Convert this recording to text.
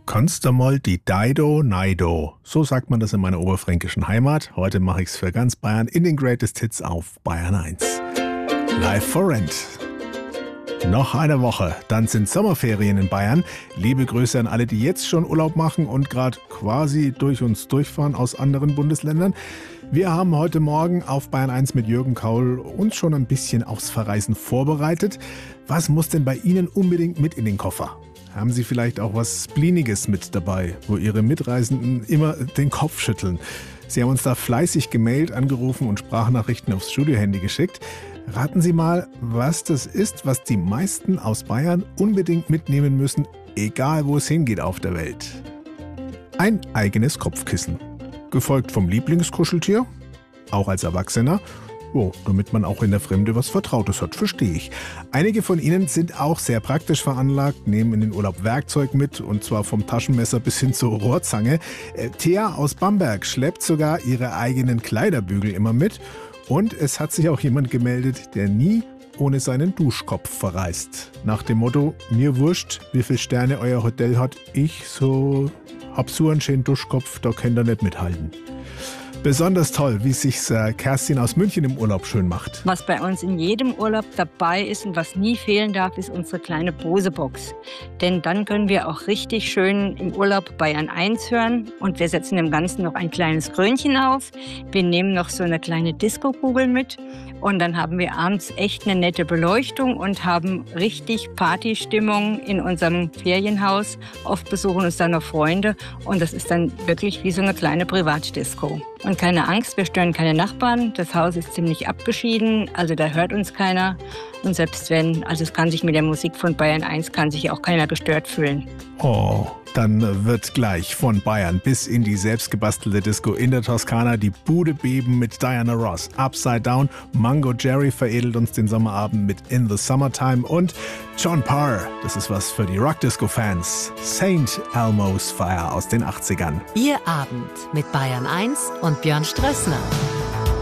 kannst du mal die Daido Neido. So sagt man das in meiner oberfränkischen Heimat. Heute mache ich's für ganz Bayern in den Greatest Hits auf Bayern 1. Live for Rent. Noch eine Woche, dann sind Sommerferien in Bayern. Liebe Grüße an alle, die jetzt schon Urlaub machen und gerade quasi durch uns durchfahren aus anderen Bundesländern. Wir haben heute Morgen auf Bayern 1 mit Jürgen Kaul uns schon ein bisschen aufs Verreisen vorbereitet. Was muss denn bei Ihnen unbedingt mit in den Koffer? Haben Sie vielleicht auch was Spleeniges mit dabei, wo Ihre Mitreisenden immer den Kopf schütteln? Sie haben uns da fleißig gemailt, angerufen und Sprachnachrichten aufs Studiohandy geschickt. Raten Sie mal, was das ist, was die meisten aus Bayern unbedingt mitnehmen müssen, egal wo es hingeht auf der Welt. Ein eigenes Kopfkissen. Gefolgt vom Lieblingskuscheltier, auch als Erwachsener. Oh, damit man auch in der Fremde was Vertrautes hat, verstehe ich. Einige von Ihnen sind auch sehr praktisch veranlagt, nehmen in den Urlaub Werkzeug mit, und zwar vom Taschenmesser bis hin zur Rohrzange. Thea aus Bamberg schleppt sogar ihre eigenen Kleiderbügel immer mit. Und es hat sich auch jemand gemeldet, der nie ohne seinen Duschkopf verreist. Nach dem Motto, mir wurscht, wie viele Sterne euer Hotel hat, hab so einen schönen Duschkopf, da könnt ihr nicht mithalten. Besonders toll, wie sich's Kerstin aus München im Urlaub schön macht. Was bei uns in jedem Urlaub dabei ist und was nie fehlen darf, ist unsere kleine Bose-Box. Denn dann können wir auch richtig schön im Urlaub Bayern 1 hören und wir setzen dem Ganzen noch ein kleines Krönchen auf. Wir nehmen noch so eine kleine Disco-Kugel mit und dann haben wir abends echt eine nette Beleuchtung und haben richtig Partystimmung in unserem Ferienhaus. Oft besuchen uns da noch Freunde und das ist dann wirklich wie so eine kleine Privatdisco. Und keine Angst, wir stören keine Nachbarn. Das Haus ist ziemlich abgeschieden, also da hört uns keiner. Und selbst wenn, also es kann sich mit der Musik von Bayern 1 kann sich auch keiner gestört fühlen. Oh, dann wird gleich von Bayern bis in die selbstgebastelte Disco in der Toskana die Bude beben mit Diana Ross. Upside Down, Mango Jerry veredelt uns den Sommerabend mit In the Summertime und John Parr, das ist was für die Rock-Disco-Fans. St. Elmo's Fire aus den 80ern. Ihr Abend mit Bayern 1 und Björn Strössner.